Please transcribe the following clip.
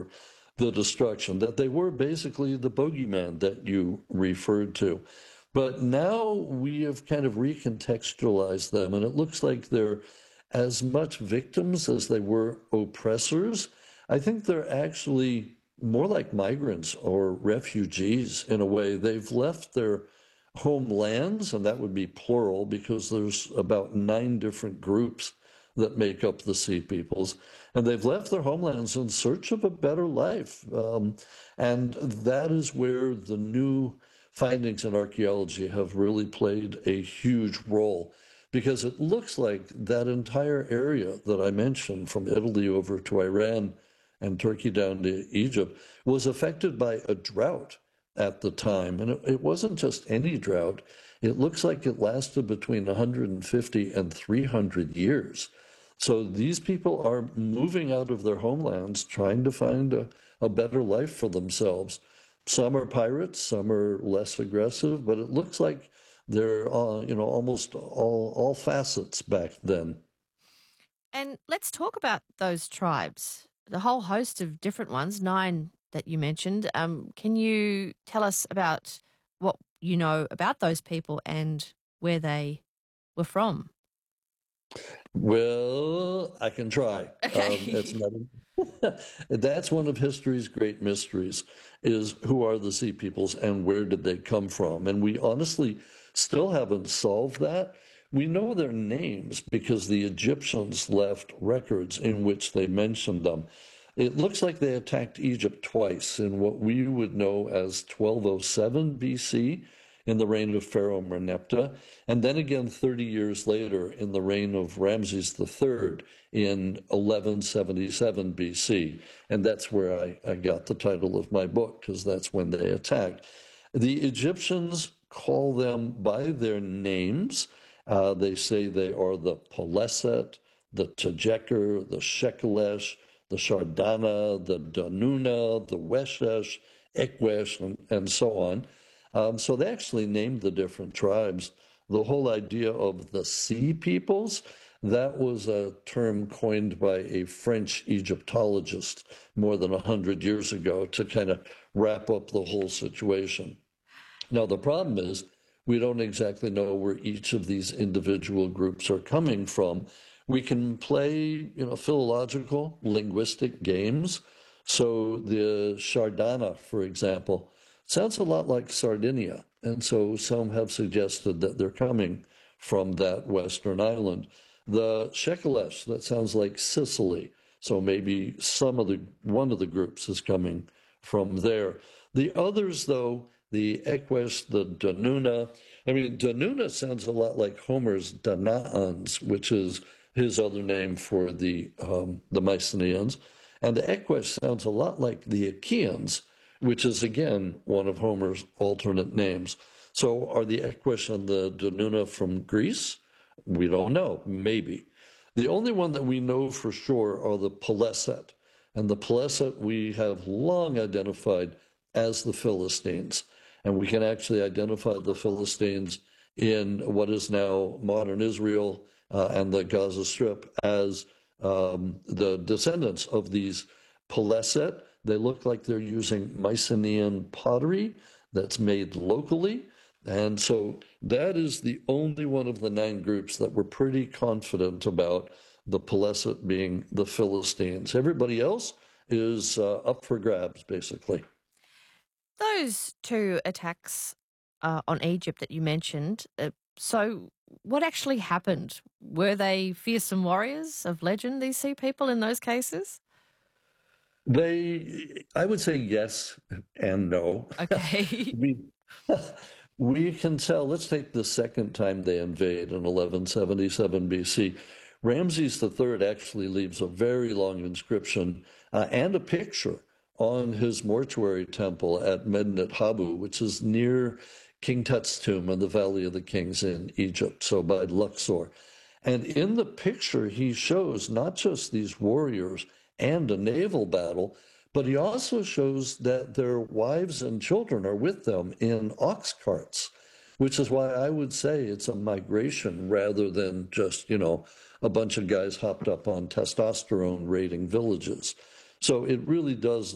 for the destruction, that they were basically the bogeyman that you referred to. But now we have kind of recontextualized them, and it looks like they're as much victims as they were oppressors. I think they're actually more like migrants or refugees in a way. They've left their homelands, and that would be plural because there's about 9 different groups that make up the Sea Peoples, and they've left their homelands in search of a better life. And that is where the new findings in archaeology have really played a huge role, because it looks like that entire area that I mentioned, from Italy over to Iran and Turkey down to Egypt, was affected by a drought at the time. And it wasn't just any drought. It looks like it lasted between 150 and 300 years. So these people are moving out of their homelands, trying to find a better life for themselves. Some are pirates, some are less aggressive, but it looks like they're, almost all facets back then. And let's talk about those tribes, the whole host of different ones, 9 that you mentioned. Can you tell us about what you know about those people and where they were from? Well, I can try. It's Okay. not. That's one of history's great mysteries: is who are the Sea Peoples and where did they come from? And we honestly still haven't solved that. We know their names because the Egyptians left records in which they mentioned them. It looks like they attacked Egypt twice in what we would know as 1207 BC in the reign of Pharaoh Merneptah, and then again 30 years later in the reign of Ramses III in 1177 BC. And that's where I got the title of my book, because that's when they attacked. The Egyptians call them by their names. They say they are the Peleset, the Tejeker, the Shekelesh, the Shardana, the Danuna, the Weshesh, Ekwesh, and so on. So they actually named the different tribes. The whole idea of the Sea Peoples, that was a term coined by a French Egyptologist more than 100 years ago to kind of wrap up the whole situation. Now, the problem is we don't exactly know where each of these individual groups are coming from. We can play, philological, linguistic games. So the Shardana, for example, sounds a lot like Sardinia. And so some have suggested that they're coming from that Western island. The Shekelesh, that sounds like Sicily. So maybe one of the groups is coming from there. The others, though, the Ekwesh, the Danuna. I mean, Danuna sounds a lot like Homer's Danaans, which is his other name for the Mycenaeans. And the Ekwesh sounds a lot like the Achaeans, which is, again, one of Homer's alternate names. So are the Ekwesh and the Danuna from Greece? We don't know. Maybe. The only one that we know for sure are the Peleset. And the Peleset we have long identified as the Philistines. And we can actually identify the Philistines in what is now modern Israel and the Gaza Strip as the descendants of these Peleset. They look like they're using Mycenaean pottery that's made locally. And so that is the only one of the 9 groups that we're pretty confident about, the Peleset being the Philistines. Everybody else is up for grabs, basically. Those 2 attacks on Egypt that you mentioned, so what actually happened? Were they fearsome warriors of legend, these Sea People, in those cases? I would say yes and no. Okay. we, we can tell. Let's take the second time they invade in 1177 BC. Ramses III actually leaves a very long inscription and a picture on his mortuary temple at Medinet Habu, which is near King Tut's tomb in the Valley of the Kings in Egypt, so by Luxor. And in the picture, he shows not just these warriors and a naval battle, but he also shows that their wives and children are with them in ox carts, which is why I would say it's a migration rather than just, a bunch of guys hopped up on testosterone raiding villages. So it really does